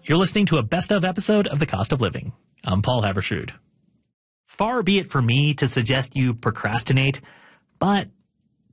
You're listening to a best-of episode of The Cost of Living. I'm Paul Havershood. Far be it for me to suggest you procrastinate, but